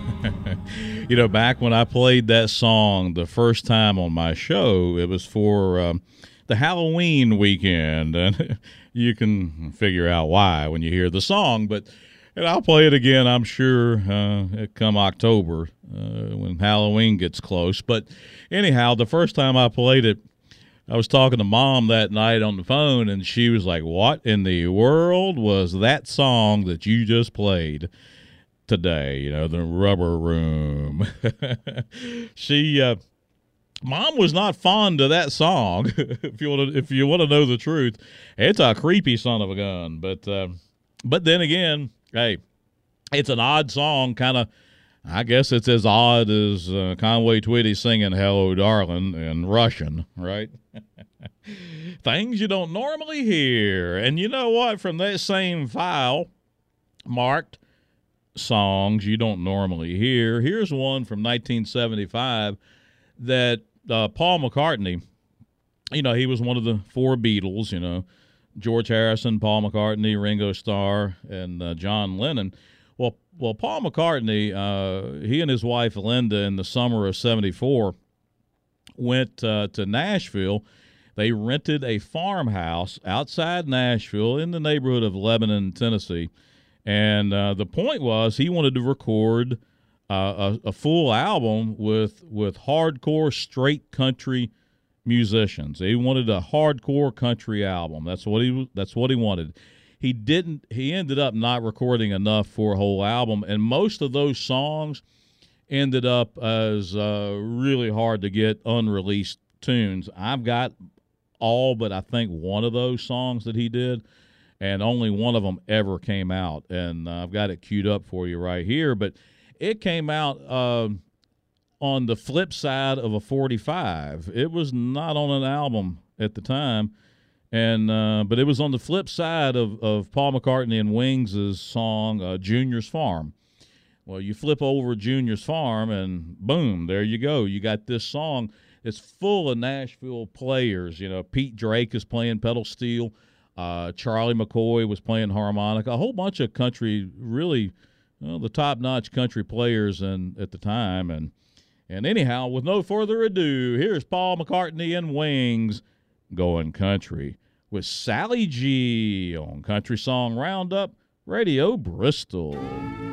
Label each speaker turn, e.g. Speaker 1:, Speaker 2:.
Speaker 1: Back when I played that song the first time on my show, it was for the Halloween weekend, and you can figure out why when you hear the song. And I'll play it again, I'm sure, come October when Halloween gets close. But anyhow, the first time I played it, I was talking to Mom that night on the phone, and she was like, "What in the world was that song that you just played today, the Rubber Room?" Mom was not fond of that song. If you want to know the truth, it's a creepy son of a gun. But then again, hey, it's an odd song, kind of. I guess it's as odd as Conway Twitty singing "Hello, Darling" in Russian, right? Things you don't normally hear. And you know what? From that same file marked songs you don't normally hear, here's one from 1975 that Paul McCartney, he was one of the four Beatles, George Harrison, Paul McCartney, Ringo Starr, and John Lennon. Well, Paul McCartney, he and his wife Linda in the summer of '74 went to Nashville. They rented a farmhouse outside Nashville in the neighborhood of Lebanon, Tennessee. And the point was he wanted to record a full album with hardcore straight country musicians. He wanted a hardcore country album. That's what he wanted. He didn't. He ended up not recording enough for a whole album, and most of those songs ended up as really hard to get unreleased tunes. I've got all but I think one of those songs that he did, and only one of them ever came out. And I've got it queued up for you right here. But it came out on the flip side of a 45. It was not on an album at the time. But it was on the flip side of Paul McCartney and Wings' song Junior's Farm. Well, you flip over Junior's Farm, and boom, there you go. You got this song. It's full of Nashville players. Pete Drake is playing pedal steel. Charlie McCoy was playing harmonica. A whole bunch of country, really, the top-notch country players at the time. And anyhow, with no further ado, here's Paul McCartney and Wings going country with Sally G on Country Song Roundup, Radio Bristol.